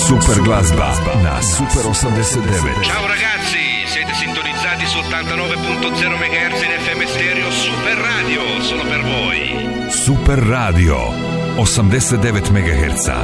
Super glazba na Super 89. Ciao ragazzi, siete sintonizzati su 89.0 MHz in FM stereo Super Radio, solo per voi. Super Radio 89 MHz.